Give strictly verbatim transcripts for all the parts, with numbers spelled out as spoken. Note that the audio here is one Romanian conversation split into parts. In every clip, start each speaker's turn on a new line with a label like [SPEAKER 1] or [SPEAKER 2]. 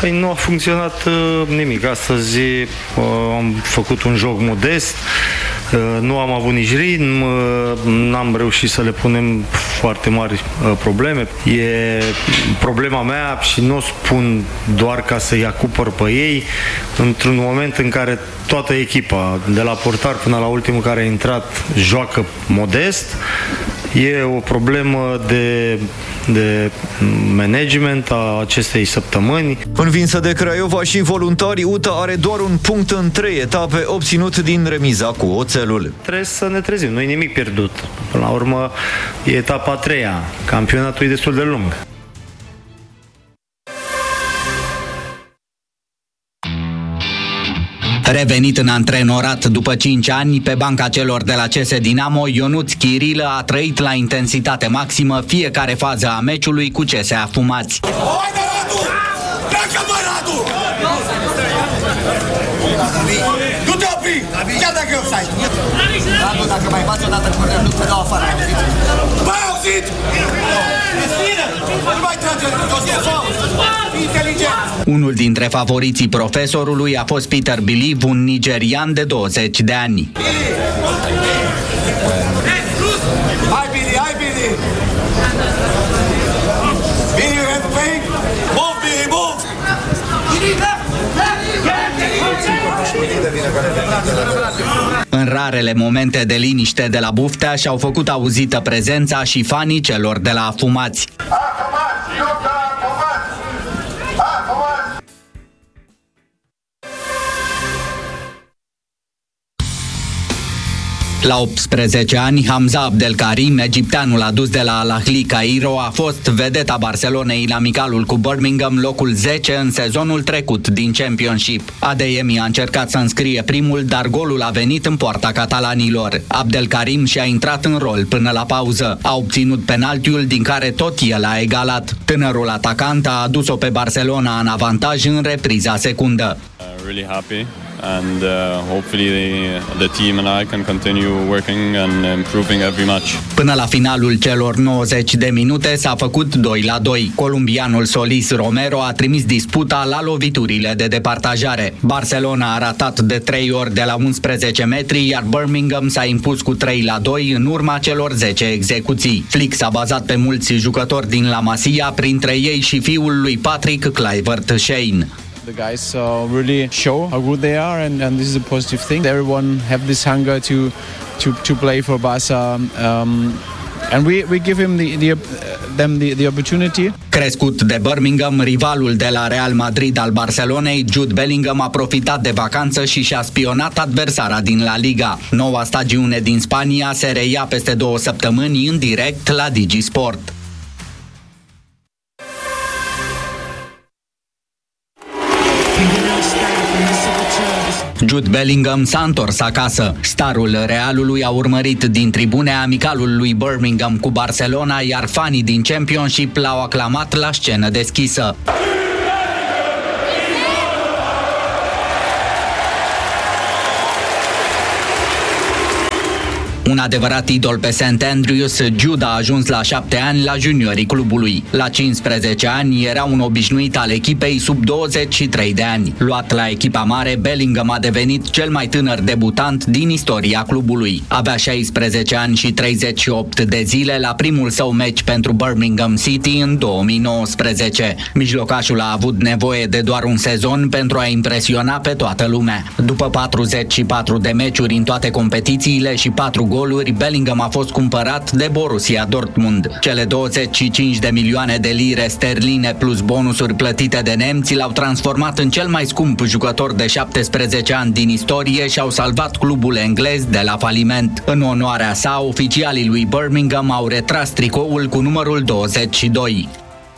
[SPEAKER 1] Păi nu a funcționat uh, nimic. Astăzi uh, am făcut un joc modest, uh, nu am avut nici ritm, uh, n-am reușit să le punem foarte mari uh, probleme. E problema mea și nu o spun doar ca să-i acupăr pe ei, într-un moment în care toată echipa, de la portar până la ultimul care a intrat, joacă modest. E o problemă de, de management a acestei săptămâni.
[SPEAKER 2] Învinsă de Craiova și Voluntari, U T A are doar un punct în trei etape obținut din remiza cu Oțelul.
[SPEAKER 1] Trebuie să ne trezim, nu e nimic pierdut. Până la urmă e etapa a treia, campionatul e destul de lung.
[SPEAKER 3] Revenit în antrenorat după cinci ani, pe banca celor de la C S Dinamo, Ionuț Chirilă a trăit la intensitate maximă fiecare fază a meciului cu C S Afumați.
[SPEAKER 4] Haide, Radu! Pleacă, mă, Radu! Nu te opri! Chiar dacă e offside! Radu, dacă mai bați o dată cu corner, nu te dau afară, auzit? Băi, auzit! Nu mai trage, e faul! Inteligent!
[SPEAKER 3] Unul dintre favoriții profesorului a fost Peter Biliv, un nigerian de douăzeci de ani.
[SPEAKER 4] Hai, Billy, hai, Billy! Billy, you have pain? Move, Billy, move!
[SPEAKER 3] În rarele momente de liniște de la Buftea și-au făcut auzită prezența și fanii celor de la Afumați. La optsprezece ani, Hamza Abdelkarim, egipteanul adus de la Al Ahly Cairo, a fost vedeta Barcelonei în amicalul cu Birmingham, locul zece în sezonul trecut din Championship. Adeyemi a încercat să înscrie primul, dar golul a venit în poarta catalanilor. Abdelkarim și-a intrat în rol până la pauză. A obținut penaltiul din care tot el a egalat. Tânărul atacant a adus-o pe Barcelona în avantaj în repriza secundă.
[SPEAKER 5] Uh, really happy. And uh, hopefully the, the team and I can continue working and improving every match.
[SPEAKER 3] Până la finalul celor nouăzeci de minute s-a făcut doi la doi. Columbianul Solis Romero a trimis disputa la loviturile de departajare. Barcelona a ratat de trei ori de la unsprezece metri, iar Birmingham s-a impus cu trei la doi în urma celor zece execuții. Flick s-a bazat pe mulți jucători din La Masia, printre ei și fiul lui Patrick, Kluivert Shane.
[SPEAKER 6] The guys uh, really show how good they are, and, and this is a positive thing. Everyone have this hunger to to to play for Barca, um, and we we give him the, the uh, them the, the opportunity.
[SPEAKER 3] Crescut de Birmingham, rivalul de la Real Madrid al Barcelonei, Jude Bellingham a profitat de vacanță și și-a spionat adversara din La Liga. Noua stagiune din Spania se reia peste două săptămâni în direct la Digi Sport. Jude Bellingham s-a întors acasă. Starul Realului a urmărit din tribune amicalul lui Birmingham cu Barcelona, iar fanii din Championship l-au aclamat la scenă deschisă. Un adevărat idol pe Saint Andrews, Jude a ajuns la șapte ani la juniorii clubului. La cincisprezece ani era un obișnuit al echipei sub douăzeci și trei de ani. Luat la echipa mare, Bellingham a devenit cel mai tânăr debutant din istoria clubului. Avea șaisprezece ani și treizeci și opt de zile la primul său meci pentru Birmingham City în două mii nouăsprezece. Mijlocașul a avut nevoie de doar un sezon pentru a impresiona pe toată lumea. După patruzeci și patru de meciuri în toate competițiile și patru goluri, Bellingham a fost cumpărat de Borussia Dortmund. Cele douăzeci și cinci de milioane de lire sterline plus bonusuri plătite de nemți l-au transformat în cel mai scump jucător de șaptesprezece ani din istorie și au salvat clubul englez de la faliment. În onoarea sa, oficialii lui Birmingham au retras tricoul cu numărul douăzeci și doi.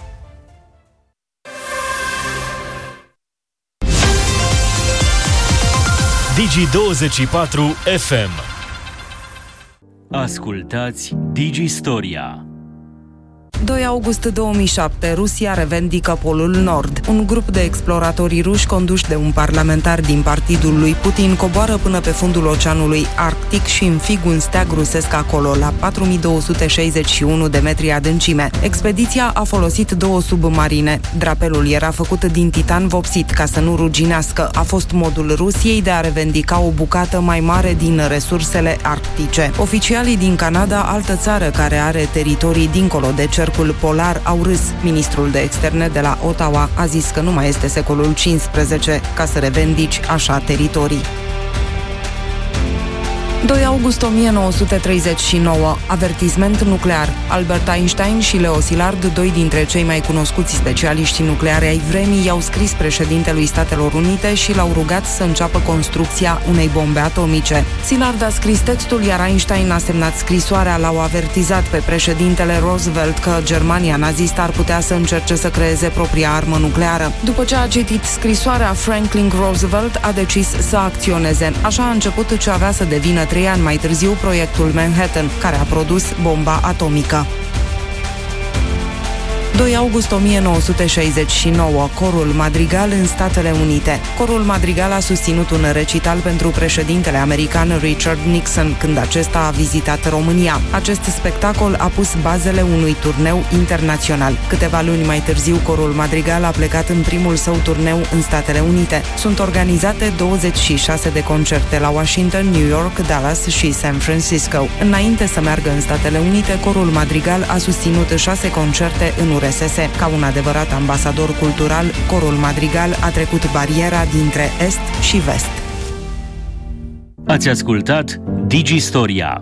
[SPEAKER 7] Digi douăzeci și patru F M. Ascultați Digi Storia.
[SPEAKER 8] doi august două mii șapte, Rusia revendică Polul Nord. Un grup de exploratori ruși conduși de un parlamentar din partidul lui Putin coboară până pe fundul oceanului Arctic și înfig un steag rusesc acolo, la patru mii două sute șaizeci și unu de metri adâncime. Expediția a folosit două submarine. Drapelul era făcut din titan vopsit ca să nu ruginească. A fost modul Rusiei de a revendica o bucată mai mare din resursele arctice. Oficialii din Canada, altă țară care are teritorii dincolo de cercul polar, au râs. Ministrul de externe de la Ottawa a zis că nu mai este secolul cincisprezece ca să revendici așa teritorii. doi august o mie nouă sute treizeci și nouă. Avertisment nuclear. Albert Einstein și Leo Szilard, doi dintre cei mai cunoscuți specialiști nucleari ai vremii, i-au scris președintelui Statelor Unite și l-au rugat să înceapă construcția unei bombe atomice. Szilard a scris textul, iar Einstein a semnat scrisoarea. L-au avertizat pe președintele Roosevelt că Germania nazistă ar putea să încerce să creeze propria armă nucleară. După ce a citit scrisoarea, Franklin Roosevelt a decis să acționeze. Așa a început ce avea să devină trei ani mai târziu proiectul Manhattan, care a produs bomba atomică. doi august o mie nouă sute șaizeci și nouă, Corul Madrigal în Statele Unite. Corul Madrigal a susținut un recital pentru președintele american Richard Nixon când acesta a vizitat România. Acest spectacol a pus bazele unui turneu internațional. Câteva luni mai târziu, Corul Madrigal a plecat în primul său turneu în Statele Unite. Sunt organizate douăzeci și șase de concerte la Washington, New York, Dallas și San Francisco. Înainte să meargă în Statele Unite, Corul Madrigal a susținut șase concerte în U R S S. Ca un adevărat ambasador cultural, Corul Madrigal a trecut bariera dintre Est și Vest.
[SPEAKER 7] Ați ascultat Digistoria.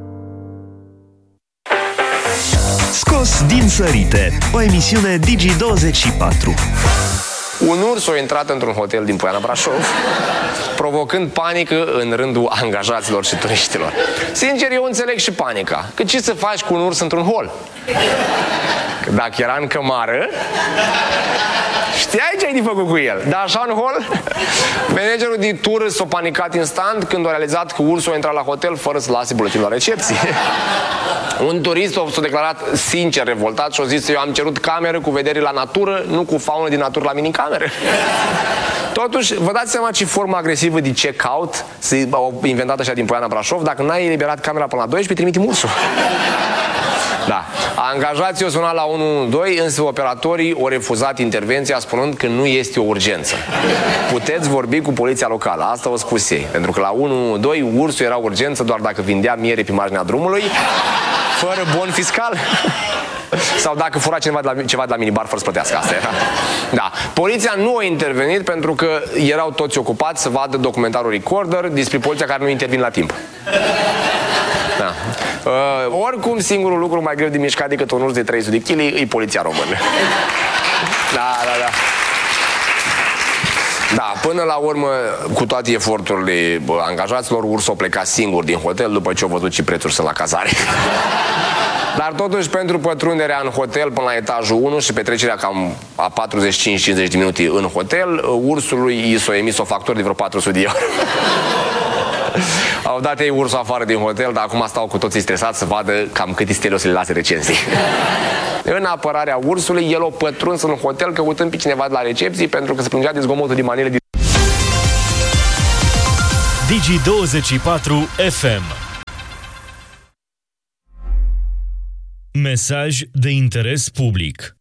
[SPEAKER 9] Scos din sărite, o emisiune Digi douăzeci și patru.
[SPEAKER 10] Un urs a intrat într-un hotel din Poiana Brașov, provocând panică în rândul angajaților și turiștilor. Sincer, eu înțeleg și panica. Că ce să faci cu un urs într-un hol? Că dacă era în cămară, știai ce ai de făcut cu el. Dar așa în hol, managerul de tur s-a panicat instant când a realizat că ursul a intrat la hotel fără să lase buletin la recepție. Un turist s-a declarat sincer revoltat și a zis: eu am cerut cameră cu vedere la natură, nu cu faună din natură la minicameră. Totuși, vă dați seama ce formă agresivă de check-out s-au inventat așa din Poiana Brașov? Dacă n-ai eliberat camera până la doisprezece, trimite ursul. Da. Angajații au sunat la unu unu doi, însă operatorii au refuzat intervenția spunând că nu este o urgență. Puteți vorbi cu poliția locală, asta au spus ei. Pentru că la unu unu doi ursul era urgență doar dacă vindea miere pe marginea drumului, fără bon fiscal. Sau dacă fura ceva de la, ceva de la minibar fără să plătească. Asta era. Da. Poliția nu a intervenit pentru că erau toți ocupați să vadă documentarul Recorder despre poliția care nu intervine la timp. Da. Uh, oricum, singurul lucru mai greu de mișcat decât un urs de trei sute de kilograme e poliția română. Da, da, da. Da, până la urmă, cu toate eforturile angajaților, ursul a plecat singur din hotel după ce a văzut ce prețuri sunt la cazare. Dar totuși, pentru pătrunderea în hotel până la etajul unu și petrecerea cam a patruzeci și cinci cincizeci de minute în hotel, ursului i s-a emis o factură de vreo patru sute de euro. Au dat ei ursul afară din hotel, dar acum stau cu toții stresați să vadă cam câte stele o să le lase recenzii. În apărarea ursului, el a pătruns în hotel căutând pe cineva de la recepție pentru că se plângea de zgomotul din manele din...
[SPEAKER 7] Digi douăzeci și patru F M. Mesaj de interes public.